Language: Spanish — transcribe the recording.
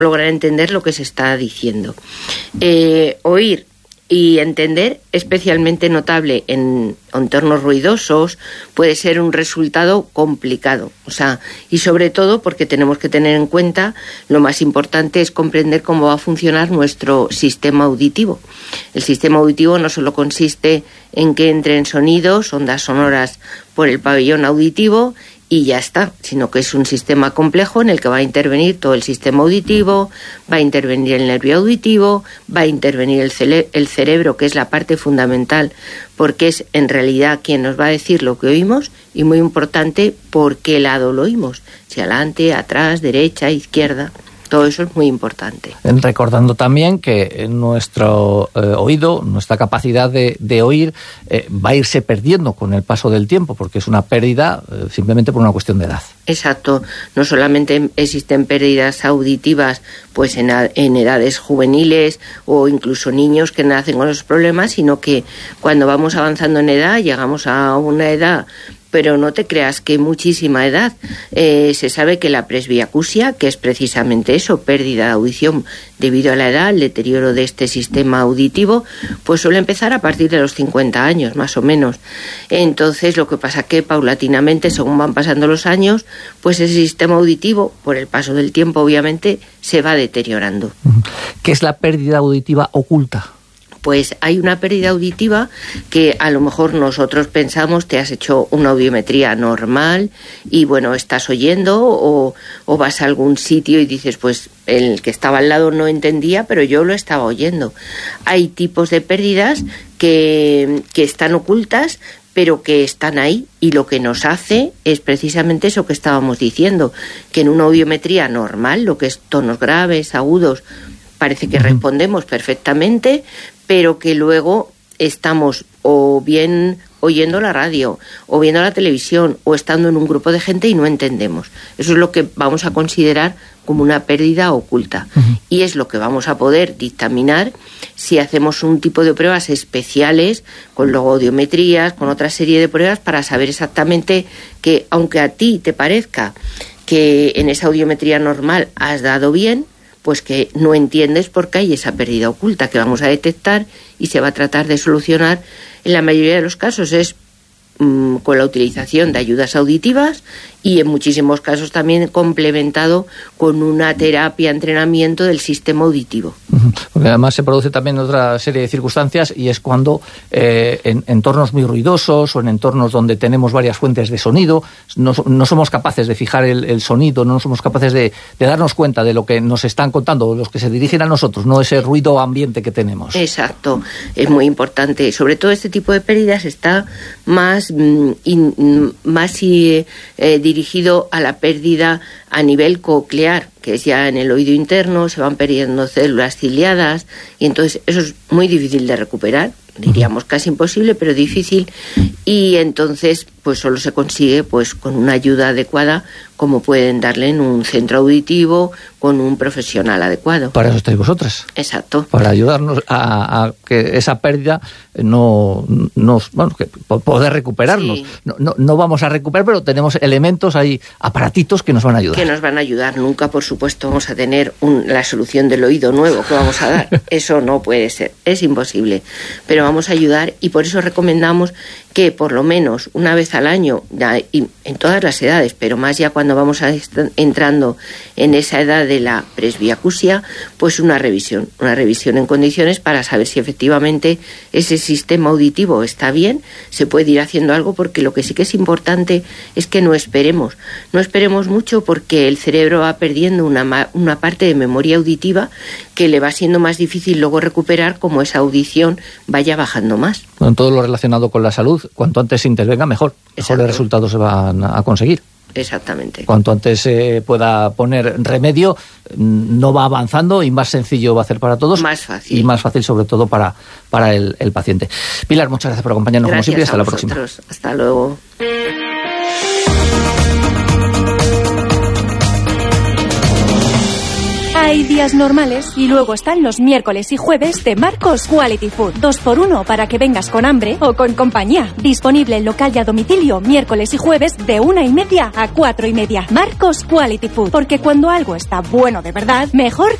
lograr entender lo que se está diciendo. Oír y entender, especialmente notable en entornos ruidosos, puede ser un resultado complicado. Y sobre todo porque tenemos que tener en cuenta, lo más importante es comprender cómo va a funcionar nuestro sistema auditivo. El sistema auditivo no solo consiste en que entren sonidos, ondas sonoras por el pabellón auditivo y ya está, sino que es un sistema complejo en el que va a intervenir todo el sistema auditivo, va a intervenir el nervio auditivo, va a intervenir el cerebro, que es la parte fundamental, porque es en realidad quien nos va a decir lo que oímos, y muy importante, por qué lado lo oímos, si adelante, atrás, derecha, izquierda. Todo eso es muy importante. Recordando también que nuestro oído, nuestra capacidad de oír, va a irse perdiendo con el paso del tiempo, porque es una pérdida simplemente por una cuestión de edad. Exacto. No solamente existen pérdidas auditivas pues en edades juveniles o incluso niños que nacen con esos problemas, sino que cuando vamos avanzando en edad, llegamos a una edad, pero no te creas que muchísima edad. Se sabe que la presbiacusia, que es precisamente eso, pérdida de audición debido a la edad, el deterioro de este sistema auditivo, pues suele empezar a partir de los 50 años, más o menos. Entonces, lo que pasa que paulatinamente, según van pasando los años, pues ese sistema auditivo, por el paso del tiempo, obviamente, se va deteriorando. ¿Qué es la pérdida auditiva oculta? Pues hay una pérdida auditiva que a lo mejor nosotros pensamos, te has hecho una audiometría normal y bueno, estás oyendo o vas a algún sitio y dices, pues el que estaba al lado no entendía, pero yo lo estaba oyendo. Hay tipos de pérdidas que están ocultas, pero que están ahí, y lo que nos hace es precisamente eso que estábamos diciendo, que en una audiometría normal, lo que es tonos graves, agudos, parece que respondemos perfectamente, pero que luego estamos o bien oyendo la radio, o viendo la televisión, o estando en un grupo de gente y no entendemos. Eso es lo que vamos a considerar como una pérdida oculta. Y es lo que vamos a poder dictaminar si hacemos un tipo de pruebas especiales, con logoaudiometrías, con otra serie de pruebas, para saber exactamente que, aunque a ti te parezca que en esa audiometría normal has dado bien, pues que no entiendes por qué hay esa pérdida oculta que vamos a detectar y se va a tratar de solucionar. En la mayoría de los casos es con la utilización de ayudas auditivas y en muchísimos casos también complementado con una terapia, entrenamiento del sistema auditivo. Porque además se produce también otra serie de circunstancias, y es cuando en entornos muy ruidosos o en entornos donde tenemos varias fuentes de sonido, no somos capaces de fijar el sonido, no somos capaces de darnos cuenta de lo que nos están contando los que se dirigen a nosotros, no ese ruido ambiente que tenemos. Exacto, es muy importante. Sobre todo este tipo de pérdidas está más dirigido a la pérdida a nivel coclear, que es ya en el oído interno, se van perdiendo células ciliadas y entonces eso es muy difícil de recuperar, diríamos casi imposible, pero difícil, y entonces pues solo se consigue pues con una ayuda adecuada, como pueden darle en un centro auditivo con un profesional adecuado. Para eso estáis vosotras. Exacto. Para ayudarnos a que esa pérdida que poder recuperarnos. Sí. No vamos a recuperar, pero tenemos elementos ahí, aparatitos que nos van a ayudar. Que nos van a ayudar. Nunca, por supuesto, vamos a tener la solución del oído nuevo que vamos a dar. Eso no puede ser, es imposible. Pero vamos a ayudar, y por eso recomendamos que por lo menos una vez al año, y en todas las edades, pero más ya cuando vamos entrando en esa edad de la presbiacusia, pues una revisión en condiciones para saber si efectivamente ese sistema auditivo está bien, se puede ir haciendo algo, porque lo que sí que es importante es que no esperemos mucho, porque el cerebro va perdiendo una parte de memoria auditiva que le va siendo más difícil luego recuperar, como esa audición vaya bajando más. En todo lo relacionado con la salud, cuanto antes se intervenga, mejores resultados se van a conseguir. Exactamente. Cuanto antes se pueda poner remedio, no va avanzando, y más sencillo va a ser para todos. Más fácil. Y más fácil, sobre todo, para el paciente. Pilar, muchas gracias por acompañarnos, como siempre, y hasta la próxima. Hasta luego. Hay días normales y luego están los miércoles y jueves de Marcos Quality Food. 2x1 para que vengas con hambre o con compañía. Disponible en local y a domicilio miércoles y jueves de 1:30 a 4:30. Marcos Quality Food. Porque cuando algo está bueno de verdad, mejor